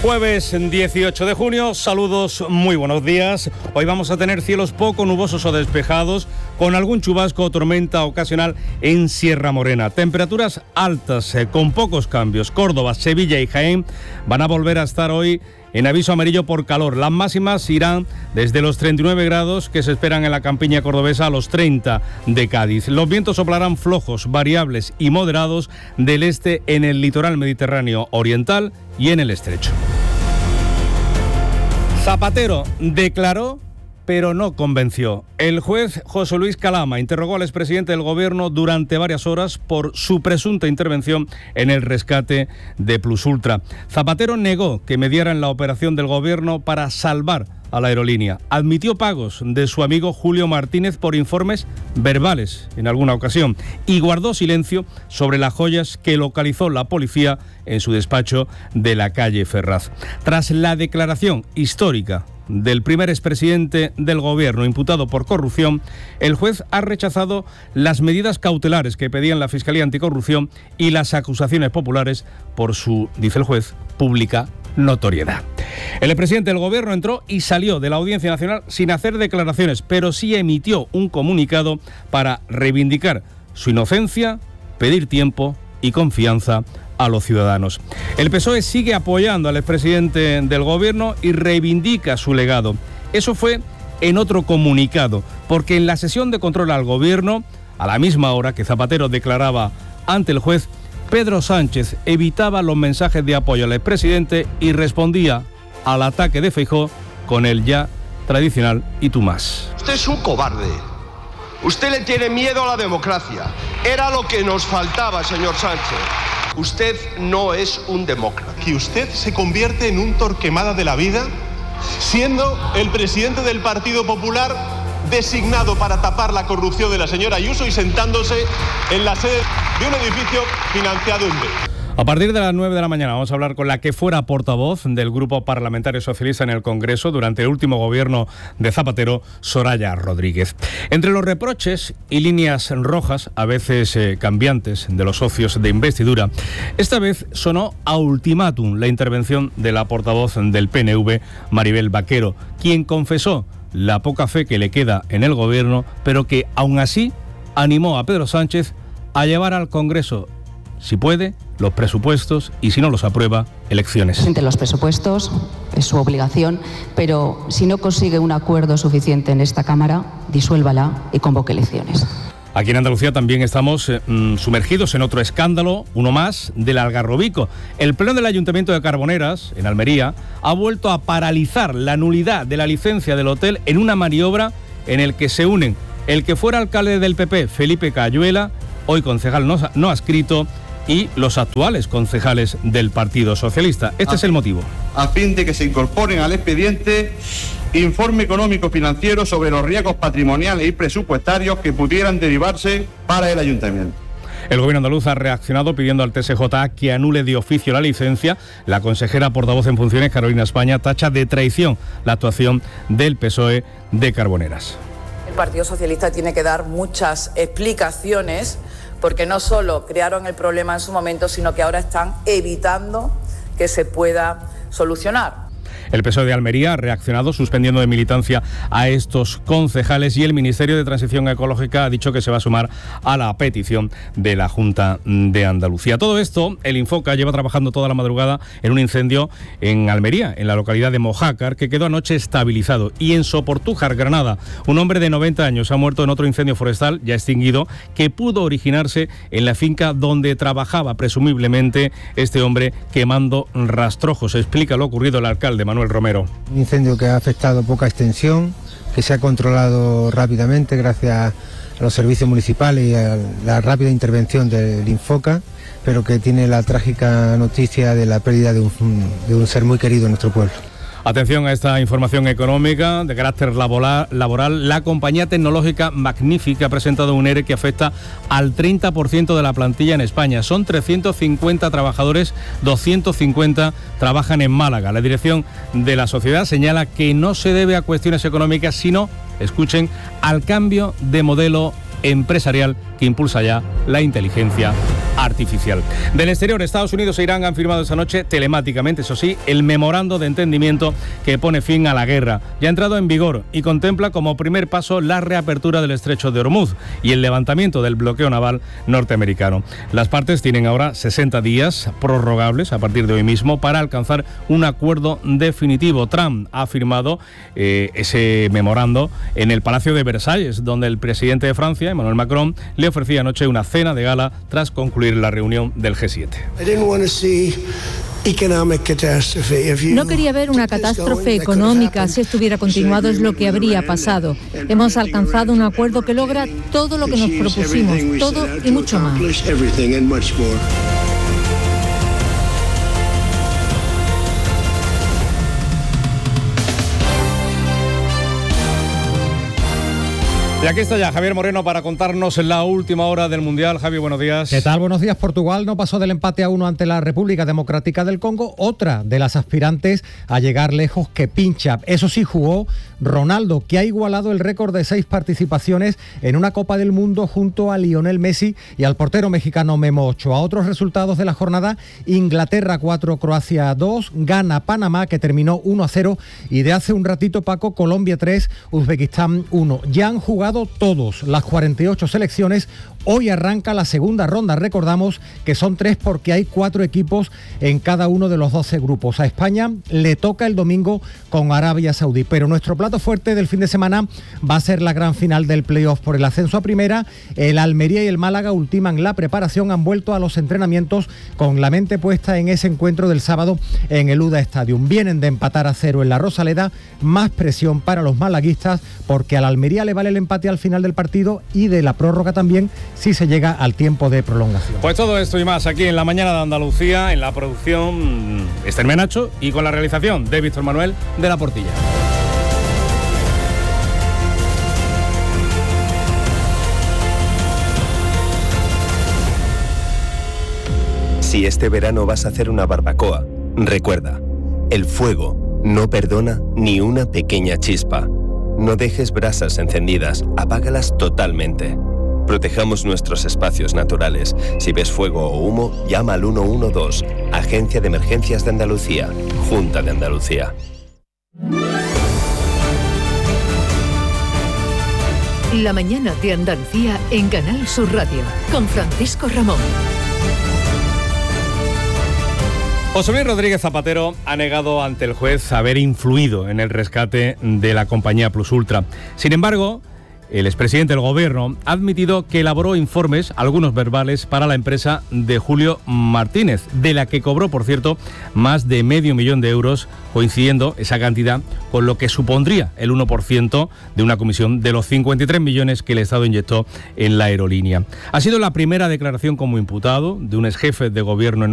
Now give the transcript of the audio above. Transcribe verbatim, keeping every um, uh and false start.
Jueves dieciocho de junio, saludos, muy buenos días. Hoy vamos a tener cielos poco nubosos o despejados, con algún chubasco o tormenta ocasional en Sierra Morena. Temperaturas altas, eh, con pocos cambios. Córdoba, Sevilla y Jaén van a volver a estar hoy en aviso amarillo por calor. Las máximas irán desde los treinta y nueve grados que se esperan en la campiña cordobesa a los treinta de Cádiz. Los vientos soplarán flojos, variables y moderados del este en el litoral mediterráneo oriental y en el estrecho. Zapatero declaró, pero no convenció. El juez José Luis Calama interrogó al expresidente del Gobierno durante varias horas por su presunta intervención en el rescate de Plus Ultra. Zapatero negó que mediara en la operación del Gobierno para salvar a la aerolínea. Admitió pagos de su amigo Julio Martínez por informes verbales en alguna ocasión y guardó silencio sobre las joyas que localizó la policía en su despacho de la calle Ferraz. Tras la declaración histórica del primer expresidente del Gobierno imputado por corrupción, el juez ha rechazado las medidas cautelares que pedían la Fiscalía Anticorrupción y las acusaciones populares por su, dice el juez, pública notoriedad. El expresidente del Gobierno entró y salió de la Audiencia Nacional sin hacer declaraciones, pero sí emitió un comunicado para reivindicar su inocencia, pedir tiempo y confianza a los ciudadanos. El P S O E sigue apoyando al expresidente del Gobierno y reivindica su legado. Eso fue en otro comunicado, porque en la sesión de control al Gobierno, a la misma hora que Zapatero declaraba ante el juez, Pedro Sánchez evitaba los mensajes de apoyo al expresidente y respondía al ataque de Feijóo con el ya tradicional "y tú más". Usted es un cobarde. Usted le tiene miedo a la democracia. Era lo que nos faltaba, señor Sánchez. Usted no es un demócrata. Que usted se convierte en un Torquemada de la vida, siendo el presidente del Partido Popular designado para tapar la corrupción de la señora Ayuso y sentándose en la sede de un edificio financiado en B. A partir de las nueve de la mañana vamos a hablar con la que fuera portavoz del Grupo Parlamentario Socialista en el Congreso durante el último gobierno de Zapatero, Soraya Rodríguez. Entre los reproches y líneas rojas, a veces eh, cambiantes, de los socios de investidura, esta vez sonó a ultimátum la intervención de la portavoz del P N V, Maribel Vaquero, quien confesó la poca fe que le queda en el Gobierno, pero que aún así animó a Pedro Sánchez a llevar al Congreso, si puede, los presupuestos y, si no los aprueba, elecciones. Presente los presupuestos, es su obligación, pero si no consigue un acuerdo suficiente en esta Cámara, disuélvala y convoque elecciones. Aquí en Andalucía también estamos eh, sumergidos en otro escándalo, uno más, del Algarrobico. El Pleno del Ayuntamiento de Carboneras, en Almería, ha vuelto a paralizar la nulidad de la licencia del hotel en una maniobra en el que se unen el que fuera alcalde del P P, Felipe Cayuela, hoy concejal no, no adscrito, y los actuales concejales del Partido Socialista. Este a, es el motivo. A fin de que se incorporen al expediente informe económico financiero sobre los riesgos patrimoniales y presupuestarios que pudieran derivarse para el ayuntamiento. El Gobierno andaluz ha reaccionado pidiendo al T S J A que anule de oficio la licencia. La consejera portavoz en funciones, Carolina España, tacha de traición la actuación del P S O E de Carboneras. El Partido Socialista tiene que dar muchas explicaciones, porque no solo crearon el problema en su momento, sino que ahora están evitando que se pueda solucionar. El P S O E de Almería ha reaccionado suspendiendo de militancia a estos concejales y el Ministerio de Transición Ecológica ha dicho que se va a sumar a la petición de la Junta de Andalucía. Todo esto, el Infoca lleva trabajando toda la madrugada en un incendio en Almería, en la localidad de Mojácar, que quedó anoche estabilizado. Y en Soportújar, Granada, un hombre de noventa años ha muerto en otro incendio forestal ya extinguido que pudo originarse en la finca donde trabajaba presumiblemente este hombre quemando rastrojos. Explica lo ocurrido el alcalde Manuel Romero. Un incendio que ha afectado poca extensión, que se ha controlado rápidamente gracias a los servicios municipales y a la rápida intervención del Infoca, pero que tiene la trágica noticia de la pérdida de un, de un ser muy querido en nuestro pueblo. Atención a esta información económica de carácter laboral. La compañía tecnológica Magnífica ha presentado un ERE que afecta al treinta por ciento de la plantilla en España. Son trescientos cincuenta trabajadores, doscientos cincuenta trabajan en Málaga. La dirección de la sociedad señala que no se debe a cuestiones económicas, sino, escuchen, al cambio de modelo empresarial que impulsa ya la inteligencia artificial. artificial. Del exterior, Estados Unidos e Irán han firmado esta noche telemáticamente, eso sí, el memorando de entendimiento que pone fin a la guerra. Ya ha entrado en vigor y contempla como primer paso la reapertura del estrecho de Hormuz y el levantamiento del bloqueo naval norteamericano. Las partes tienen ahora sesenta días prorrogables a partir de hoy mismo para alcanzar un acuerdo definitivo. Trump ha firmado eh, ese memorando en el Palacio de Versalles, donde el presidente de Francia, Emmanuel Macron, le ofrecía anoche una cena de gala tras concluir la reunión del G siete. No quería ver una catástrofe económica. Si estuviera continuado es lo que habría pasado. Hemos alcanzado un acuerdo que logra todo lo que nos propusimos, todo y mucho más. Y aquí está ya Javier Moreno para contarnos la última hora del Mundial. Javi, buenos días. ¿Qué tal? Buenos días. Portugal no pasó del empate a uno ante la República Democrática del Congo, otra de las aspirantes a llegar lejos que pincha. Eso sí, jugó Ronaldo, que ha igualado el récord de seis participaciones en una Copa del Mundo junto a Lionel Messi y al portero mexicano Memo Ochoa. Otros resultados de la jornada: Inglaterra cuatro, Croacia dos, gana Panamá, que terminó uno a cero, y de hace un ratito, Paco, Colombia tres, Uzbekistán uno. Ya han jugado todos las cuarenta y ocho selecciones. Hoy arranca la segunda ronda. Recordamos que son tres porque hay cuatro equipos en cada uno de los doce grupos. A España le toca el domingo con Arabia Saudí, pero nuestro plato fuerte del fin de semana va a ser la gran final del playoff por el ascenso a primera. El Almería y el Málaga ultiman la preparación, han vuelto a los entrenamientos con la mente puesta en ese encuentro del sábado en el U D A Stadium. Vienen de empatar a cero en la Rosaleda, más presión para los malaguistas porque al Almería le vale el empate al final del partido y de la prórroga también si se llega al tiempo de prolongación. Pues todo esto y más aquí en La Mañana de Andalucía, en la producción Esther Menacho y con la realización de Víctor Manuel de la Portilla. Si este verano vas a hacer una barbacoa, recuerda, el fuego no perdona ni una pequeña chispa. No dejes brasas encendidas, apágalas totalmente. Protejamos nuestros espacios naturales. Si ves fuego o humo, llama al uno uno dos, Agencia de Emergencias de Andalucía, Junta de Andalucía. La Mañana de Andalucía en Canal Sur Radio, con Francisco Ramón. José Luis Rodríguez Zapatero ha negado ante el juez haber influido en el rescate de la compañía Plus Ultra. Sin embargo, el expresidente del Gobierno ha admitido que elaboró informes, algunos verbales, para la empresa de Julio Martínez, de la que cobró, por cierto, más de medio millón de euros, coincidiendo esa cantidad con lo que supondría el uno por ciento de una comisión de los cincuenta y tres millones que el Estado inyectó en la aerolínea. Ha sido la primera declaración como imputado de un exjefe de Gobierno en